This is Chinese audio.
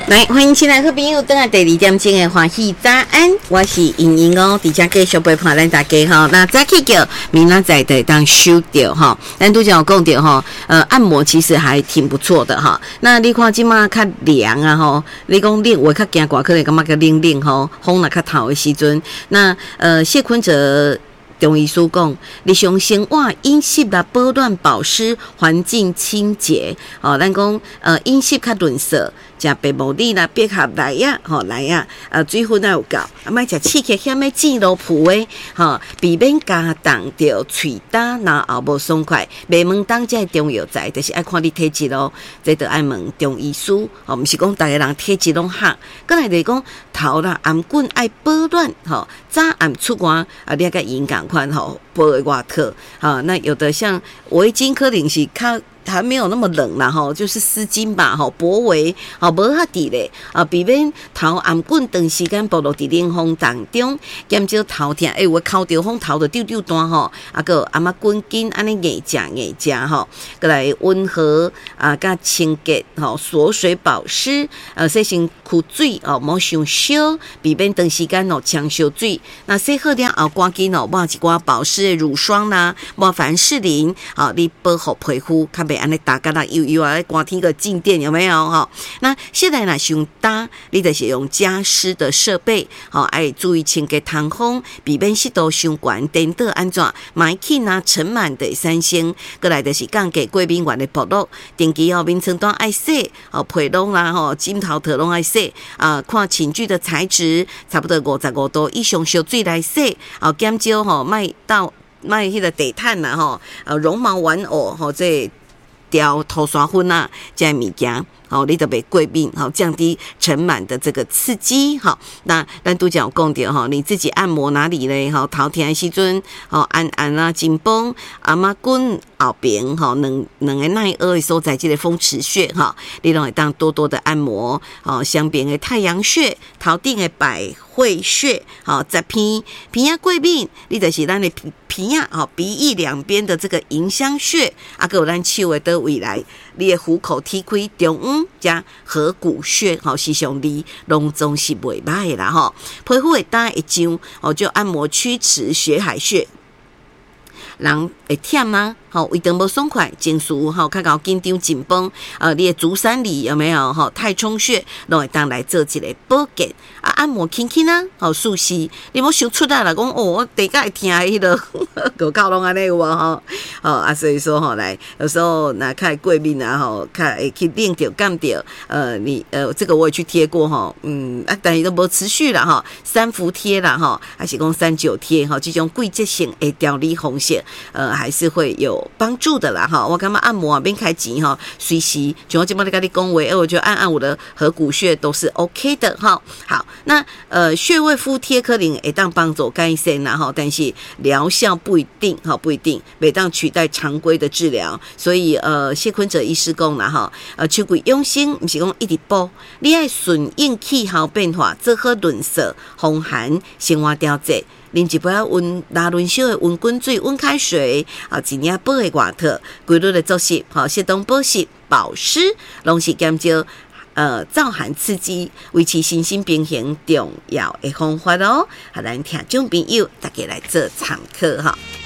来，欢迎亲爱好朋友登来第二点钟的欢喜早安，我是莹莹哦，伫遮继续陪伴咱大家哈。那早起叫明仔载的当收掉哈，咱拄讲有讲到哈，按摩其实还挺不错的哈。那你看即马较凉啊吼，你讲冷我较惊寒，可能感觉较冷冷吼，风若较透的时阵，那谢坤哲中医师讲，日常生活饮食啦、保暖保湿、环境清洁，哦，咱讲饮食较润色。食白木耳啦、百合来啊，吼来啊，水分也有够，莫食刺激险的煎萝卜的，吼，避免加重着喙焦，然后无爽快。袂问当这中药材，就是爱看你体质咯，这着爱问中医师，吼，毋是讲大家人体质拢合。过来就是讲头啦、颔棍爱保暖，吼，早暗出汗啊，你甲饮共款吼，保的外套，好，那有的像围巾可能是较。还没有那么冷啦吼，就是丝巾吧吼，薄围吼，无遐伫咧啊，避免头颔棍长时间暴露伫冷风当中，减少头痛。我哭着风头就丢丢单吼，啊个阿妈滚筋安尼硬食吼，过来温和啊，甲清洁吼，锁水保湿，洗身躯水哦，莫伤烧，避免长时间哦呛烧水。那洗好了后，赶紧哦抹一寡保湿的乳霜啦，抹凡士林啊，你保护皮肤较袂安尼打干啦油油啊，寒天个静电有没有哈？那现在呢，伤大，你就是用加湿的设备，好，爱注意清洁通风，避免湿度伤悬，电灯安怎买起呐尘螨的三星，过来就是降低过敏源的暴露，定期哦眠床单爱洗，哦被笼啦吼，枕头套拢爱洗啊，看寝具的材质，差不多55度以上烧水来洗，哦减少吼卖迄个地毯啦吼，绒毛玩偶吼这。调头刷粉啊，这物件，好，你就袂过敏，好，降低尘螨的这个刺激，好，那咱都讲讲到哈，你自己按摩哪里嘞？好，头痛的时阵，好按啊，紧绷，阿妈滚后边，好，两个内耳的所在，这个风池穴，哈，你拢会当多多的按摩，好，双边的太阳穴，头顶的百会穴，好，在鼻啊过敏，你就是咱的鼻啊，好，鼻翼两边的这个迎香穴，啊，还有咱手的倒位来，你的虎口踢开中央加合谷穴，好，是上你拢总是袂歹的啦，吼，皮肤会打一张，哦，就按摩曲池血海穴。人会忝啊，吼，胃肠无爽快，情绪吼较高紧张紧绷，你的足三里有没有吼？太冲穴拢会当来做一个保健啊，按摩轻轻啊，吼，舒适，你莫想出来啦，讲我地界疼迄个，个靠拢安尼有无吼？啊，所以说吼，来有时候那较过敏啊，吼，较会去冷着感着，这个我也去贴过吼，但是都无持续啦吼，3伏贴啦吼，还是讲39贴吼，这种季节性的调理方式。还是会有帮助的啦哈。我感觉按摩免开钱哈，随时就我今麦在跟你讲话，我觉得按我的合谷穴都是 OK 的哈。好，那穴位敷贴可能会当帮助改善啦哈，但是疗效不一定哈，不一定袂当取代常规的治疗。所以谢坤哲医师讲啦哈，手鬼用心，不是讲一直补，你要顺应气候变化，做好润色、风寒、生活调节。啉一杯拉轮烧的温滚水、温开水，啊，一领保的外套，规律的作息，好，适当保湿、保湿，拢是减少燥寒刺激，维持身心平衡重要的方法哦。好，咱听众朋友大家来做参考哈。